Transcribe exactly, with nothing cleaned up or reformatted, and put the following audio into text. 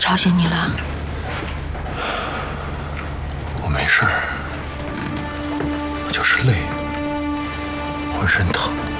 吵醒你了？ 我没事儿，我就是累，浑身疼。